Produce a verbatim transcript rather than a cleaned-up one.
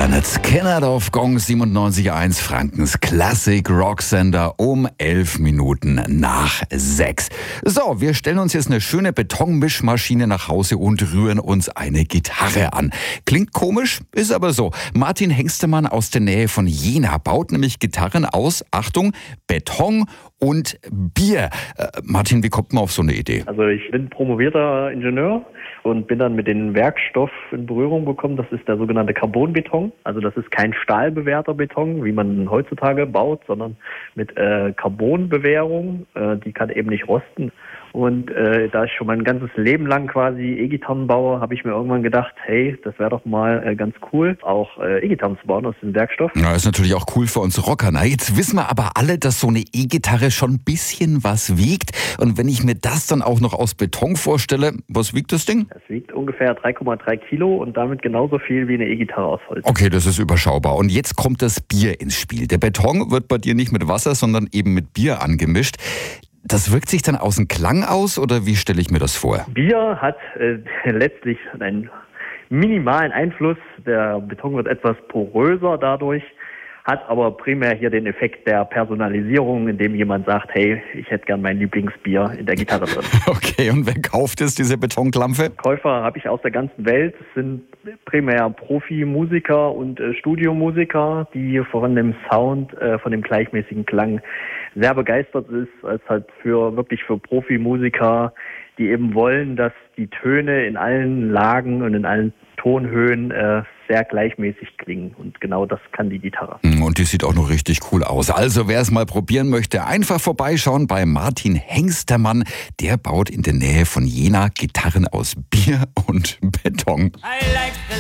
Leonard Kennard auf Gong siebenundneunzig Komma eins, Frankens Classic Rocksender um elf Minuten nach sechs. So, wir stellen uns jetzt eine schöne Betonmischmaschine nach Hause und rühren uns eine Gitarre an. Klingt komisch, ist aber so. Martin Hengstemann aus der Nähe von Jena baut nämlich Gitarren aus, Achtung, Beton und Bier. Äh, Martin, wie kommt man auf so eine Idee? Also ich bin promovierter Ingenieur und bin dann mit dem Werkstoff in Berührung gekommen. Das ist der sogenannte Carbonbeton. Also das ist kein stahlbewehrter Beton, wie man heutzutage baut, sondern mit äh, Carbonbewehrung. Äh, die kann eben nicht rosten. Und äh, da ich schon mein ganzes Leben lang quasi E-Gitarren baue, habe ich mir irgendwann gedacht, hey, das wäre doch mal äh, ganz cool, auch äh, E-Gitarren zu bauen aus dem Werkstoff. Ja, ist natürlich auch cool für uns Rocker. Na, jetzt wissen wir aber alle, dass so eine E-Gitarre schon ein bisschen was wiegt. Und wenn ich mir das dann auch noch aus Beton vorstelle, was wiegt das Ding? Es wiegt ungefähr drei Komma drei Kilo und damit genauso viel wie eine E-Gitarre aus Holz. Okay, das ist überschaubar. Und jetzt kommt das Bier ins Spiel. Der Beton wird bei dir nicht mit Wasser, sondern eben mit Bier angemischt. Das wirkt sich dann aus dem Klang aus oder wie stelle ich mir das vor? Bier hat äh, letztlich einen minimalen Einfluss. Der Beton wird etwas poröser dadurch, hat aber primär hier den Effekt der Personalisierung, indem jemand sagt, hey, ich hätte gern mein Lieblingsbier in der Gitarre drin. Okay, und wer kauft es, diese Betonklampfe? Käufer habe ich aus der ganzen Welt. Es sind primär Profimusiker und äh, Studiomusiker, die von dem Sound, äh, von dem gleichmäßigen Klang sehr begeistert ist, als halt für wirklich für Profimusiker, die eben wollen, dass die Töne in allen Lagen und in allen Tonhöhen äh, sehr gleichmäßig klingen. Und genau das kann die Gitarre. Und die sieht auch noch richtig cool aus. Also wer es mal probieren möchte, einfach vorbeischauen bei Martin Hengstemann. Der baut in der Nähe von Jena Gitarren aus Bier und Beton.